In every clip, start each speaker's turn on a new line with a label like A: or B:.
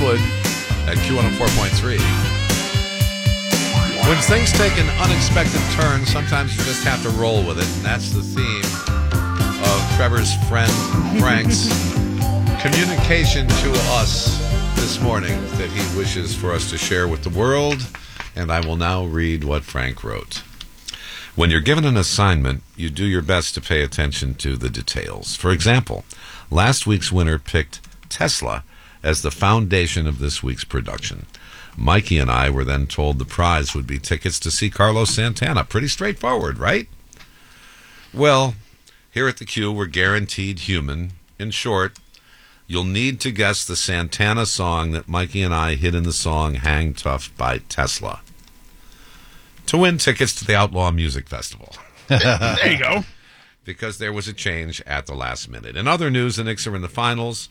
A: Hollywood at Q104.3. When things take an unexpected turn, sometimes you just have to roll with it, and that's the theme of Trevor's friend Frank's communication to us this morning that he wishes for us to share with the world, and I will now read what Frank wrote. When you're given an assignment, you do your best to pay attention to the details. For example, last week's winner picked Tesla as the foundation of this week's production. Mikey and I were then told the prize would be tickets to see Carlos Santana. Pretty straightforward, right? Well, here at the Q, we're guaranteed human. In short, you'll need to guess the Santana song that Mikey and I hid in the song Hang Tough by Tesla to win tickets to the Outlaw Music Festival.
B: There you go.
A: Because there was a change at the last minute. In other news, the Knicks are in the finals.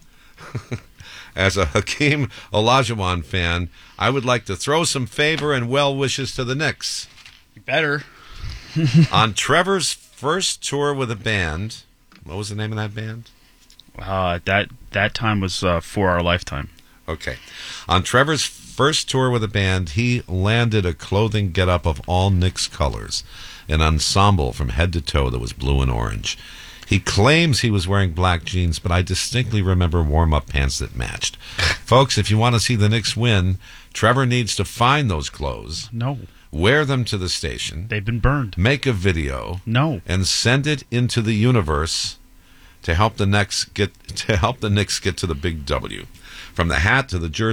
A: As a Hakeem Olajuwon fan, I would like to throw some favor and well wishes to the Knicks.
B: You better.
A: On Trevor's first tour with a band, what was the name of that band?
B: That time was For Our Lifetime.
A: Okay. On Trevor's first tour with a band, he landed a clothing getup of all Knicks colors, an ensemble from head to toe that was blue and orange. He claims he was wearing black jeans, but I distinctly remember warm-up pants that matched. Folks, if you want to see the Knicks win, Trevor needs to find those clothes.
B: No.
A: Wear them to the station.
B: They've been burned.
A: Make a video.
B: No.
A: And send it into the universe to help the Knicks get to the big W. From the hat to the jersey.